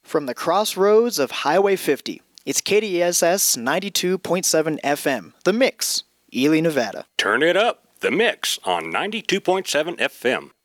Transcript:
From the crossroads of Highway 50, it's KDSS 92.7 FM, The Mix, Ely, Nevada. Turn it up, The Mix on 92.7 FM.